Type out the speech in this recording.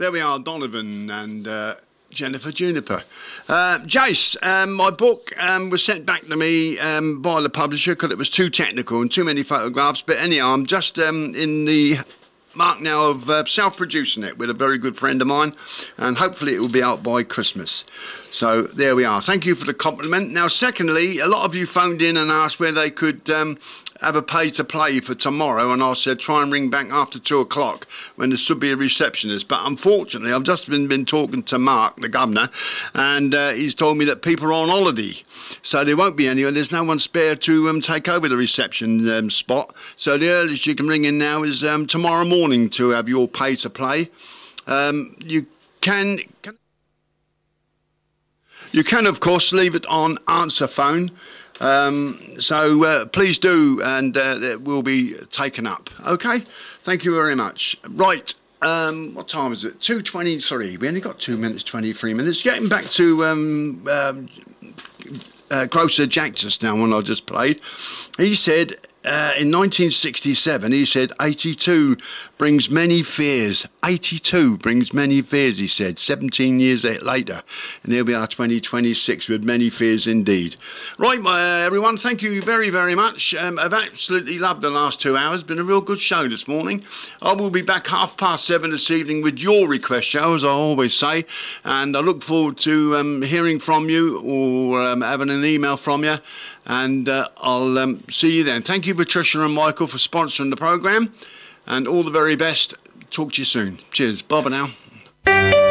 There we are, Donovan and Jennifer Juniper. Jace, my book was sent back to me by the publisher because it was too technical and too many photographs. But anyhow, I'm just in the mark now of self-producing it with a very good friend of mine, and hopefully it will be out by Christmas. So there we are. Thank you for the compliment. Now, secondly, a lot of you phoned in and asked where they could have a pay-to-play for tomorrow, and I said try and ring back after 2 o'clock when there should be a receptionist. But unfortunately, I've just been talking to Mark, the governor, and he's told me that people are on holiday, so there won't be any, and there's no one spare to take over the reception spot. So the earliest you can ring in now is tomorrow morning to have your pay-to-play. You can, of course, leave it on answer phone. So please do, and it will be taken up. Okay, thank you very much. Right, what time is it? 2:23. We only got 2 minutes, 23 minutes. Getting back to Grocer Jack just now, when I just played. He said in 1967, he said 82 brings many fears. 82 brings many fears, he said, 17 years later. And here we are, 2026, with many fears indeed. Right, everyone, thank you very, very much. I've absolutely loved the last 2 hours. Been a real good show this morning. I will be back 7:30 this evening with your request show, as I always say. And I look forward to hearing from you or having an email from you. And I'll see you then. Thank you, Patricia and Michael, for sponsoring the programme. And all the very best. Talk to you soon. Cheers. Bye-bye now.